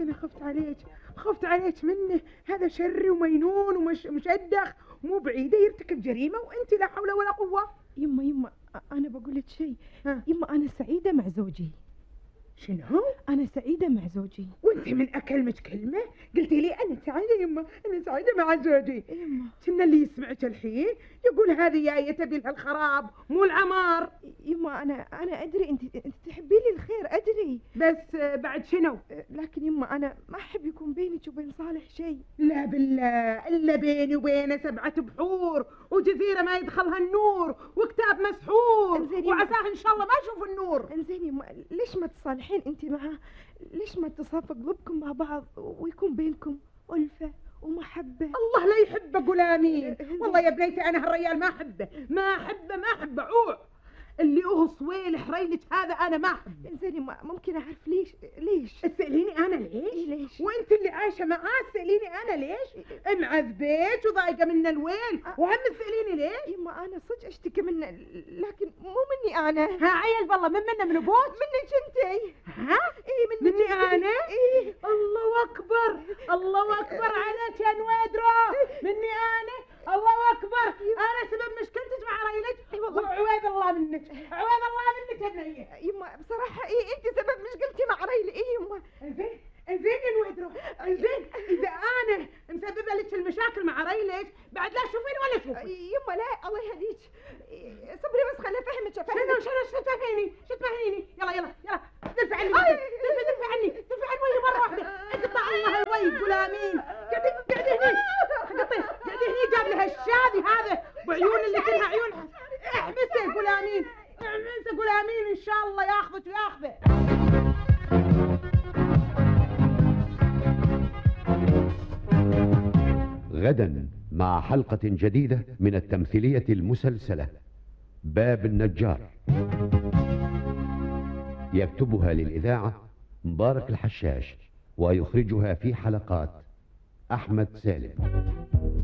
أنا خفت عليك منه، هذا شري ومينون ومشدخ، مو بعيدة يرتكب جريمة وأنت لا حول ولا قوة. يما أنا بقول لك شيء. يما أنا سعيدة مع زوجي. شنو؟ أنا سعيدة مع زوجي. وانت من أكلمك كلمة قلتي لي أنا سعيدة يما، أنا سعيدة مع زوجي. يما كنا اللي يسمعك الحين يقول هذه جاية تبي لها الخراب مو العمار. يما أنا أدري أنت تحبي لي الخير، أدري، بس بعد شنو؟ لكن يما أنا ما أحب يكون بينك وبين صالح شيء. لا بالله، إلا بيني وبينه 7 بحور وجزيرة ما يدخلها النور وكتاب مسحور وعساه إن شاء الله ما يشوف النور. انزين يما، ليش ما تصالحين أنت معه؟ ليش ما تصافى قلوبكم مع بعض ويكون بينكم ألفة ومحبة؟ الله لا يحبه، قول آمين. والله يا بنيتي أنا هالرجال ما أحبه عوع اللي هو صويلح ريلك هذا، أنا ما أحبه. انزين ممكن أعرف ليش؟ تسأليني أنا ليش؟ وأنت اللي عايشة معاه تسأليني أنا ليش؟ معذبيك وضايقة من الويل وهم تسأليني ليش؟ يما أنا صدق أشتكي منه، لكن مو مني أنا. ها عيل والله منه من أبوك؟ منك أنتي. ها؟ مني أنا؟ الله أكبر عليك يا نويدرو، مني أنا؟ الله أكبر، أنا سبب مشكلتك مع ريلك وعويد الله منك يا بنية. يما بصراحة أنت سبب مشكلتي مع ريلي. يما انزين يا نويدرو، انزين إذا أنا مسببة لك المشاكل مع ريلك بعد لا تشوفيني ولا أشوفك. يما لا، الله يهديك، صبري بس خليني أفهمك. شنو تفهميني؟ يلا دفع عني وجهي مرة واحدة. اقطع الله الوي، قول آمين. قعدي هني جاب لي هالشاذي هذا بعيون اللي كلها عيون. احبسه قول آمين، إن شاء الله ياخذك وياخذه. غدا مع حلقة جديدة من التمثيلية المسلسلة باب النجار، يكتبها للإذاعة مبارك الحشاش، ويخرجها في حلقات أحمد سالم.